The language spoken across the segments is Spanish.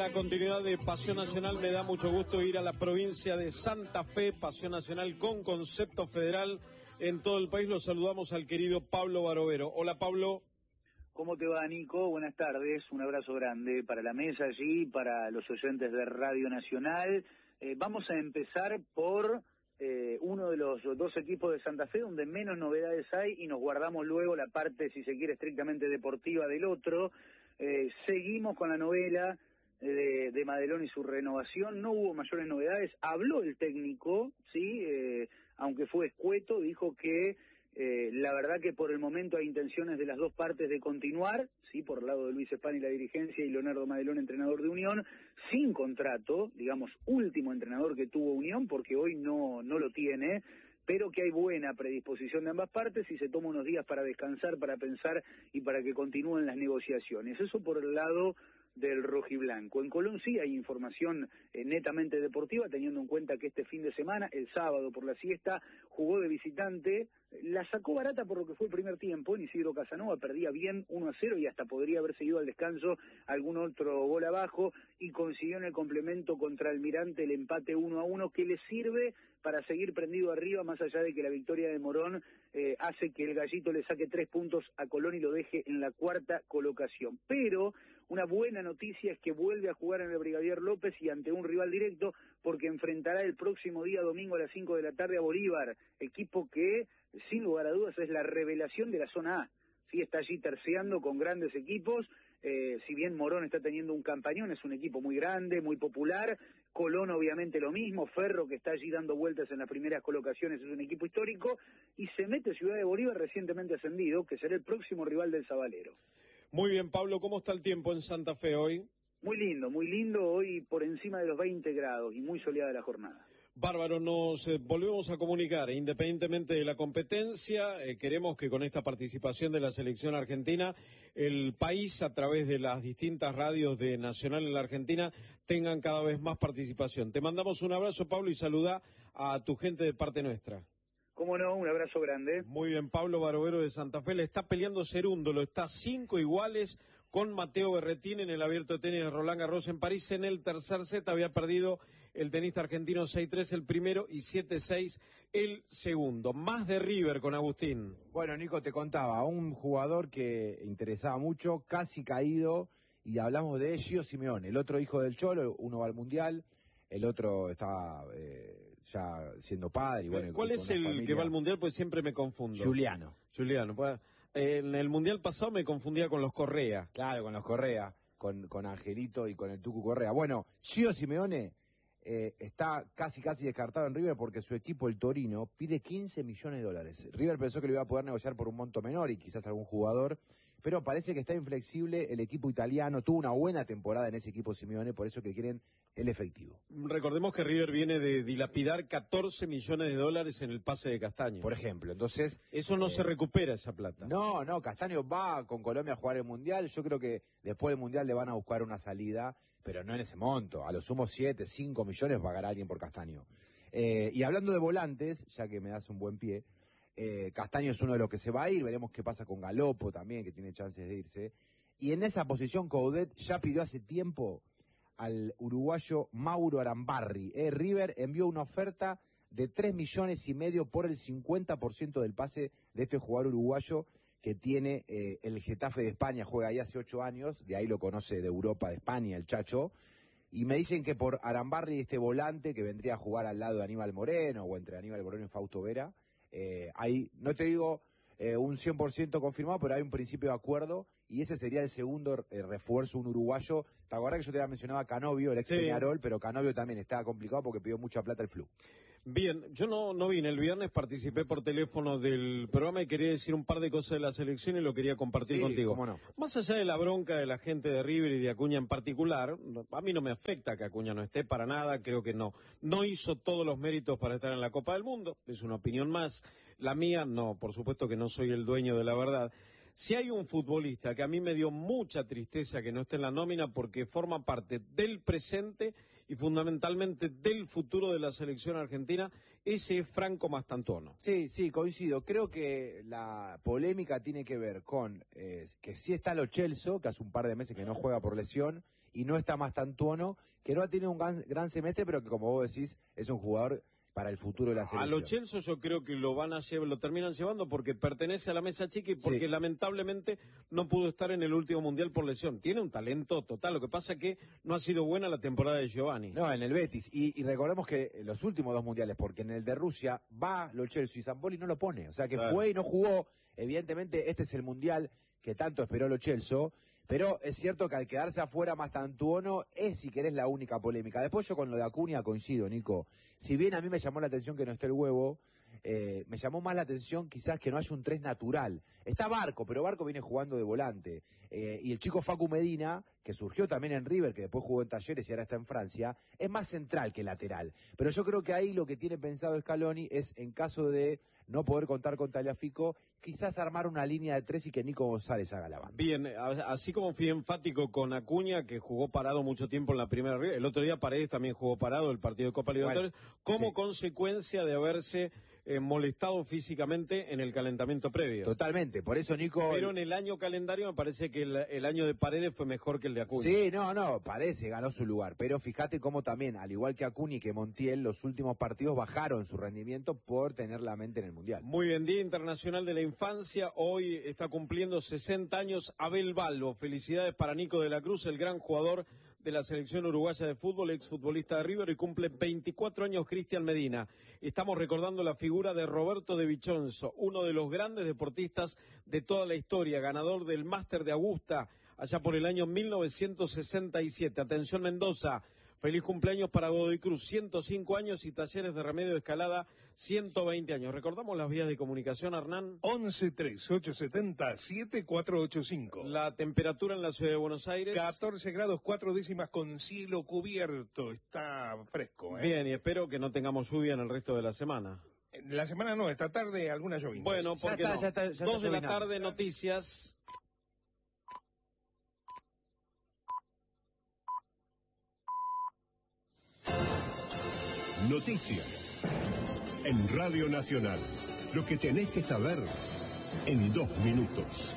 la continuidad de Pasión Nacional, me da mucho gusto ir a la provincia de Santa Fe, Pasión Nacional con concepto federal en todo el país. Los saludamos al querido Pablo Barovero. Hola, Pablo. ¿Cómo te va, Nico? Buenas tardes, un abrazo grande para la mesa allí, para los oyentes de Radio Nacional. Vamos a empezar por uno de los dos equipos de Santa Fe, donde menos novedades hay, y nos guardamos luego la parte, si se quiere, estrictamente deportiva del otro. Seguimos con la novela de Madelón y su renovación. No hubo mayores novedades. Habló el técnico, sí, aunque fue escueto, dijo que la verdad que por el momento hay intenciones de las dos partes de continuar, sí, por el lado de Luis Espán y la dirigencia, y Leonardo Madelón, entrenador de Unión, sin contrato, digamos, último entrenador que tuvo Unión, porque hoy no lo tiene, pero que hay buena predisposición de ambas partes y se toma unos días para descansar, para pensar y para que continúen las negociaciones. Eso por el lado del rojiblanco. En Colón sí hay información netamente deportiva, teniendo en cuenta que este fin de semana, el sábado por la siesta, jugó de visitante, la sacó barata por lo que fue el primer tiempo, en Isidro Casanova perdía bien 1-0 y hasta podría haber seguido al descanso algún otro gol abajo, y consiguió en el complemento contra Almirante el empate 1-1 que le sirve para seguir prendido arriba, más allá de que la victoria de Morón hace que el Gallito le saque 3 puntos a Colón y lo deje en la cuarta colocación. Pero una buena noticia es que vuelve a jugar en el Brigadier López y ante un rival directo, porque enfrentará el próximo día domingo a las 5 de la tarde a Bolívar, equipo que sin lugar a dudas es la revelación de la zona A. Sí, está allí terceando con grandes equipos, si bien Morón está teniendo un campañón, es un equipo muy grande, muy popular. Colón obviamente lo mismo, Ferro, que está allí dando vueltas en las primeras colocaciones, es un equipo histórico, y se mete Ciudad de Bolívar, recientemente ascendido, que será el próximo rival del Sabalero. Muy bien, Pablo, ¿cómo está el tiempo en Santa Fe hoy? Muy lindo, hoy por encima de los 20 grados y muy soleada la jornada. Bárbaro, nos volvemos a comunicar, independientemente de la competencia, queremos que con esta participación de la selección argentina, el país, a través de las distintas radios de Nacional en la Argentina, tengan cada vez más participación. Te mandamos un abrazo, Pablo, y saluda a tu gente de parte nuestra. Cómo no, un abrazo grande. Muy bien, Pablo Barovero de Santa Fe, le está peleando Cerúndolo, está 5 iguales con Mateo Berretín en el Abierto de Tenis de Roland Garros en París. En el tercer set había perdido el tenista argentino 6-3 el primero y 7-6 el segundo. Más de River con Agustín. Bueno, Nico, te contaba, un jugador que interesaba mucho, casi caído, y hablamos de Gio Simeone, el otro hijo del Cholo, uno va al Mundial, el otro estaba ya siendo padre. Y bueno, ¿cuál es el familia que va al Mundial? Pues siempre me confundo. Juliano. Pues, en el Mundial pasado me confundía con los Correa. Claro, con los Correa, con Angelito y con el Tucu Correa. Bueno, Gio Simeone está casi descartado en River porque su equipo, el Torino, pide 15 millones de dólares. River pensó que lo iba a poder negociar por un monto menor y quizás algún jugador, pero parece que está inflexible el equipo italiano. Tuvo una buena temporada en ese equipo Simeone, por eso que quieren el efectivo. Recordemos que River viene de dilapidar 14 millones de dólares en el pase de Castaño. Por ejemplo, entonces... Eso no se recupera, esa plata. No, Castaño va con Colombia a jugar el Mundial. Yo creo que después del Mundial le van a buscar una salida, pero no en ese monto. A lo sumo 7, 5 millones pagará alguien por Castaño. Y hablando de volantes, ya que me das un buen pie, Castaño es uno de los que se va a ir. Veremos qué pasa con Galopo también, que tiene chances de irse. Y en esa posición Coudet ya pidió hace tiempo al uruguayo Mauro Arambarri. River envió una oferta de 3,5 millones por el 50% del pase de este jugador uruguayo que tiene el Getafe de España, juega ahí hace 8 años, de ahí lo conoce de Europa, de España, el Chacho. Y me dicen que por Arambarri, este volante que vendría a jugar al lado de Aníbal Moreno o entre Aníbal Moreno y Fausto Vera, hay, no te digo un 100% confirmado, pero hay un principio de acuerdo y ese sería el segundo refuerzo, un uruguayo. ¿Te acuerdas que yo te había mencionado a Canovio, el ex Peñarol? Pero Canovio también estaba complicado porque pidió mucha plata el Flu. Bien, yo no vine el viernes, participé por teléfono del programa y quería decir un par de cosas de la selección y lo quería compartir contigo. Cómo no. Más allá de la bronca de la gente de River y de Acuña en particular, a mí no me afecta que Acuña no esté para nada, creo que no hizo todos los méritos para estar en la Copa del Mundo, es una opinión más, la mía no, por supuesto que no soy el dueño de la verdad. Si hay un futbolista que a mí me dio mucha tristeza que no esté en la nómina porque forma parte del presente y fundamentalmente del futuro de la selección argentina, ese es Franco Mastantuono. Sí, coincido. Creo que la polémica tiene que ver con que sí está Lo Celso, que hace un par de meses que no juega por lesión, y no está Mastantuono, que no ha tenido un gran semestre, pero que como vos decís, es un jugador para el futuro de la selección. A Lo Celso yo creo que lo terminan llevando porque pertenece a la mesa chica y porque lamentablemente no pudo estar en el último mundial por lesión. Tiene un talento total, lo que pasa es que no ha sido buena la temporada de Giovanni. No, en el Betis, y recordemos que los últimos 2 mundiales, porque en el de Rusia va Lo Celso y Sampaoli no lo pone, o sea que fue y no jugó. Evidentemente este es el mundial que tanto esperó Lo Celso, pero es cierto que al quedarse afuera Mastantuono es, si querés, la única polémica. Después yo con lo de Acuña coincido, Nico. Si bien a mí me llamó la atención que no esté el Huevo, me llamó más la atención quizás que no haya un 3 natural. Está Barco, pero Barco viene jugando de volante. Y el chico Facu Medina, que surgió también en River, que después jugó en Talleres y ahora está en Francia, es más central que lateral. Pero yo creo que ahí lo que tiene pensado Scaloni es, en caso de no poder contar con Tagliafico, quizás armar una línea de 3 y que Nico González haga la banda. Bien, así como fui enfático con Acuña, que jugó parado mucho tiempo en la primera red, el otro día Paredes también jugó parado el partido de Copa Libertadores, como consecuencia de haberse molestado físicamente en el calentamiento previo. Totalmente, por eso Nico... Pero en el año calendario me parece que el año de Paredes fue mejor que el de Acuña. Sí, no, parece, ganó su lugar, pero fíjate cómo también, al igual que Acuña y que Montiel, los últimos partidos bajaron su rendimiento por tener la mente en el Mundial. Muy bien, Día Internacional de la Infancia, hoy está cumpliendo 60 años Abel Balbo. Felicidades para Nico de la Cruz, el gran jugador de la selección uruguaya de fútbol, exfutbolista de River, y cumple 24 años Cristian Medina. Estamos recordando la figura de Roberto de Vichonzo, uno de los grandes deportistas de toda la historia, ganador del Máster de Augusta allá por el año 1967. Atención Mendoza, feliz cumpleaños para Godoy Cruz, 105 años, y Talleres de Remedio de Escalada, 120 años. Recordamos las vías de comunicación, Hernán. 11-3870-7485. La temperatura en la ciudad de Buenos Aires. 14 grados 4 décimas con cielo cubierto. Está fresco, ¿eh? Bien, y espero que no tengamos lluvia en el resto de la semana. La semana no, esta tarde alguna lluvia. Bueno, porque ya está 2 de la llovinando. tarde, noticias. Noticias en Radio Nacional. Lo que tenés que saber en 2 minutos.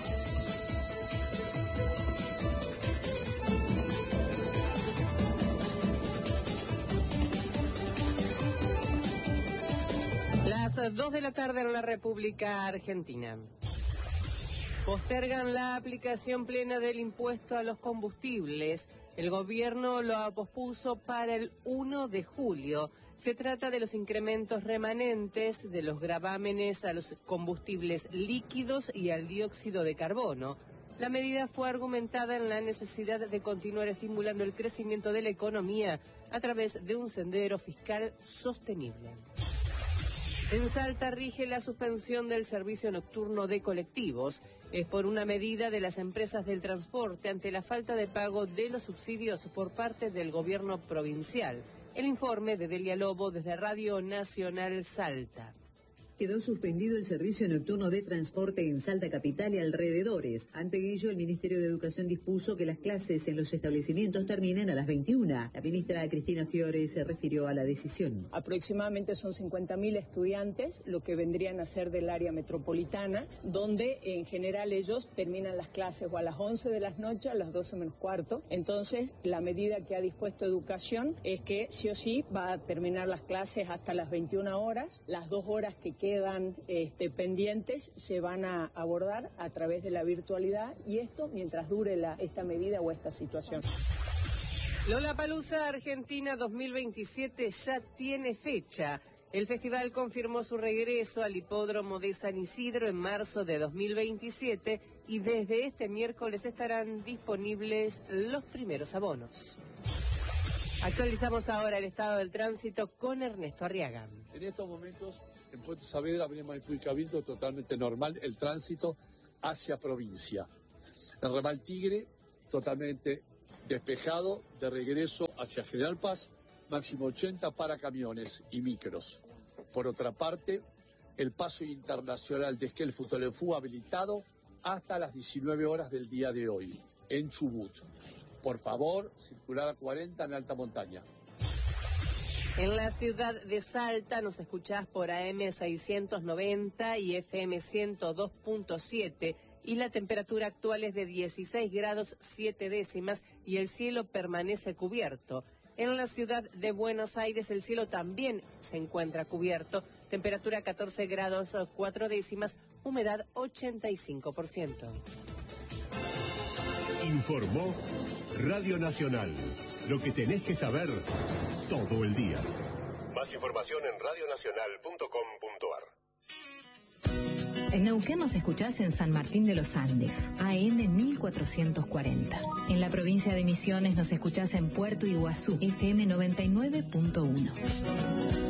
Las 2 de la tarde en la República Argentina. Postergan la aplicación plena del impuesto a los combustibles. El gobierno lo pospuso para el 1 de julio. Se trata de los incrementos remanentes de los gravámenes a los combustibles líquidos y al dióxido de carbono. La medida fue argumentada en la necesidad de continuar estimulando el crecimiento de la economía a través de un sendero fiscal sostenible. En Salta rige la suspensión del servicio nocturno de colectivos. Es por una medida de las empresas del transporte ante la falta de pago de los subsidios por parte del gobierno provincial. El informe de Delia Lobo desde Radio Nacional Salta. Quedó suspendido el servicio nocturno de transporte en Salta Capital y alrededores. Ante ello, el Ministerio de Educación dispuso que las clases en los establecimientos terminen a las 21. La ministra Cristina Fiore se refirió a la decisión. Aproximadamente son 50.000 estudiantes, lo que vendrían a ser del área metropolitana, donde en general ellos terminan las clases o a las 11 de la noche, a las 12 menos cuarto. Entonces, la medida que ha dispuesto Educación es que sí o sí va a terminar las clases hasta las 21 horas. Las 2 horas que quedan pendientes se van a abordar a través de la virtualidad, y esto mientras dure esta medida o esta situación. Lollapalooza Argentina 2027 ya tiene fecha. El festival confirmó su regreso al hipódromo de San Isidro en marzo de 2027 y desde este miércoles estarán disponibles los primeros abonos. Actualizamos ahora el estado del tránsito con Ernesto Arriaga. En estos momentos, en Puerto Saavedra, Avenida Maipú y Cabildo, totalmente normal el tránsito hacia provincia. El ramal Tigre, totalmente despejado, de regreso hacia General Paz, máximo 80 para camiones y micros. Por otra parte, el paso internacional de Esquel Futolefú habilitado hasta las 19 horas del día de hoy, en Chubut. Por favor, circular a 40 en alta montaña. En la ciudad de Salta nos escuchás por AM 690 y FM 102.7 y la temperatura actual es de 16 grados 7 décimas y el cielo permanece cubierto. En la ciudad de Buenos Aires el cielo también se encuentra cubierto, temperatura 14 grados 4 décimas, humedad 85%. Informó Radio Nacional. Lo que tenés que saber todo el día. Más información en radionacional.com.ar. En Neuquén nos escuchás en San Martín de los Andes, AM 1440. En la provincia de Misiones nos escuchás en Puerto Iguazú, FM 99.1.